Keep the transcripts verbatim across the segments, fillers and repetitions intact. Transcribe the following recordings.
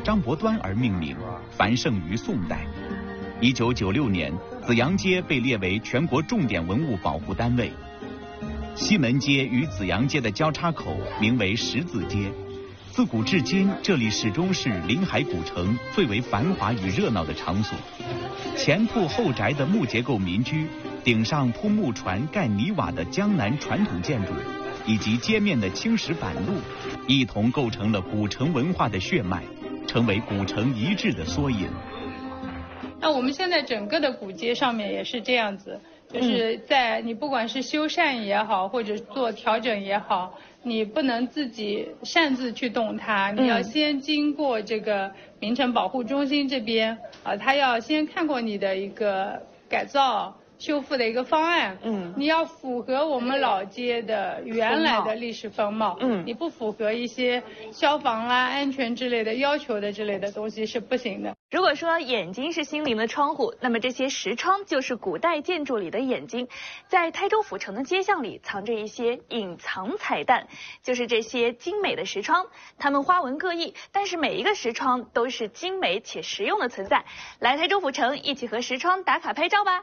张伯端而命名，繁盛于宋代。一九九六年，紫阳街被列为全国重点文物保护单位。西门街与紫阳街的交叉口名为十字街。自古至今，这里始终是临海古城最为繁华与热闹的场所。前铺后宅的木结构民居，顶上铺木船盖泥瓦的江南传统建筑，以及街面的青石板路，一同构成了古城文化的血脉，成为古城遗志的缩影。 那我们现在整个的古街上面也是这样子，就是在你不管是修缮也好，或者做调整也好，你不能自己擅自去动它，你要先经过这个名城保护中心这边啊，他要先看过你的一个改造修复的一个方案，嗯，你要符合我们老街的原来的历史风貌，嗯，你不符合一些消防啦、安全之类的要求的之类的东西是不行的。 如果说眼睛是心灵的窗户，那么这些石窗就是古代建筑里的眼睛。在台州府城的街巷里藏着一些隐藏彩蛋，就是这些精美的石窗，它们花纹各异，但是每一个石窗都是精美且实用的存在。来台州府城，一起和石窗打卡拍照吧。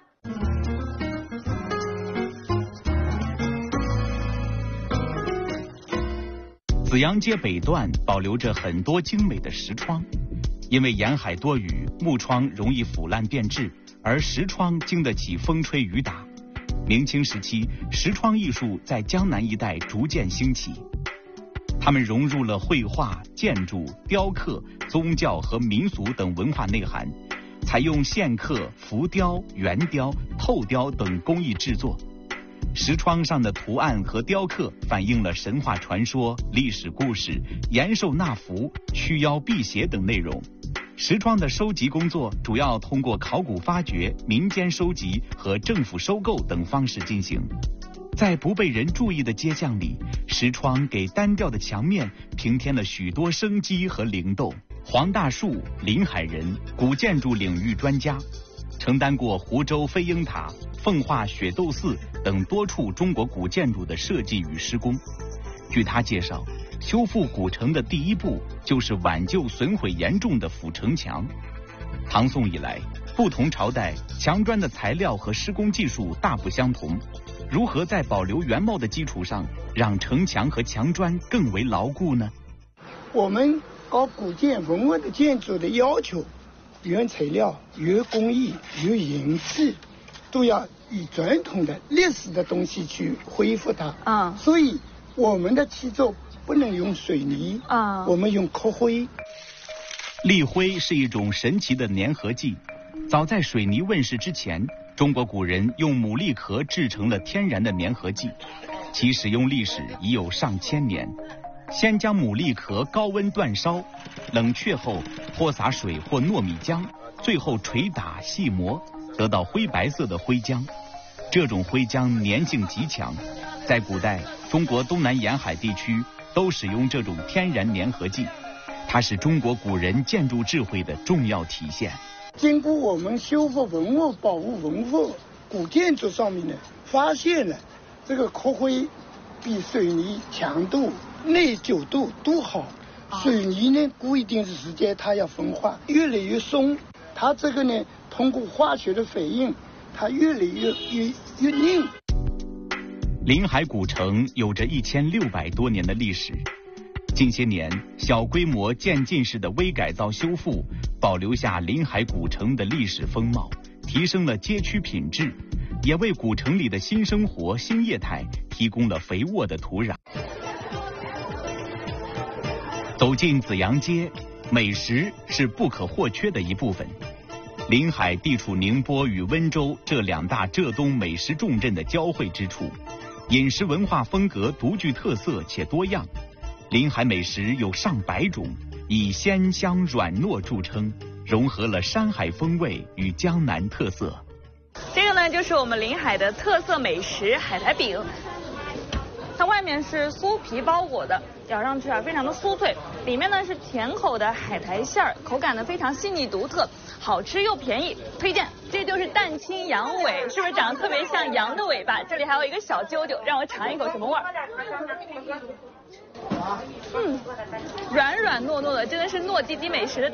紫阳街北段保留着很多精美的石窗，因为沿海多雨，木窗容易腐烂变质，而石窗经得起风吹雨打。明清时期，石窗艺术在江南一带逐渐兴起，它们融入了绘画、建筑、雕刻、宗教和民俗等文化内涵，采用线刻、浮雕、圆雕、透雕等工艺制作。石窗上的图案和雕刻反映了神话传说、历史故事、延寿纳福、驱妖辟邪等内容。石窗的收集工作主要通过考古发掘、民间收集和政府收购等方式进行。在不被人注意的街巷里，石窗给单调的墙面平添了许多生机和灵动。黄大树，临海人，古建筑领域专家，承担过湖州飞鹰塔、奉化雪窦寺等多处中国古建筑的设计与施工。据他介绍，修复古城的第一步就是挽救损毁严重的府城墙。唐宋以来，不同朝代墙砖的材料和施工技术大不相同，如何在保留原貌的基础上，让城墙和墙砖更为牢固呢？ 我们搞古建文物的建筑的要求，原材料、原工艺、原形制，都要以传统的历史的东西去恢复它。啊，所以我们的砌作不能用水泥啊，我们用刻灰。 砾灰是一种神奇的粘合剂，早在水泥问世之前，中国古人用牡蛎壳制成了天然的粘合剂，其使用历史已有上千年。先将牡蛎壳高温煅烧，冷却后或洒水或糯米浆，最后捶打细磨，得到灰白色的灰浆。这种灰浆粘性极强，在古代中国东南沿海地区都使用这种天然粘合剂，它是中国古人建筑智慧的重要体现。 经过我们修复文物、保护文物古建筑上面呢，发现了这个刻灰比水泥强度、耐久度都好。水泥呢，过一定的时间它要风化，越来越松。它这个呢，通过化学的反应，它越来越越越硬。 临海古城有着一千六百多年的历史，近些年小规模渐进式的微改造修复，保留下临海古城的历史风貌，提升了街区品质，也为古城里的新生活、新业态提供了肥沃的土壤。走进紫阳街，美食是不可或缺的一部分。临海地处宁波与温州这两大浙东美食重镇的交汇之处，饮食文化风格独具特色且多样。临海美食有上百种，以鲜香软糯著称，融合了山海风味与江南特色。 这个呢，就是我们临海的特色美食海苔饼。它外面是酥皮包裹的，咬上去啊非常的酥脆，里面呢是甜口的海苔馅儿，口感呢非常细腻独特，好吃又便宜，推荐。这就是蛋清羊尾，是不是长得特别像羊的尾巴？这里还有一个小揪揪，让我尝一口什么味儿？嗯，软软糯糯的，真的是糯叽叽美食的